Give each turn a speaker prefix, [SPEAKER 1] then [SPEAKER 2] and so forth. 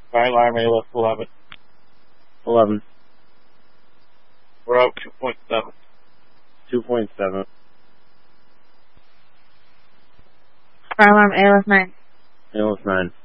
[SPEAKER 1] Fire alarm ALS 11.
[SPEAKER 2] 11.
[SPEAKER 1] We're up 2.7.
[SPEAKER 2] 2.7.
[SPEAKER 3] Fire alarm ALS 9.
[SPEAKER 2] ALS 9.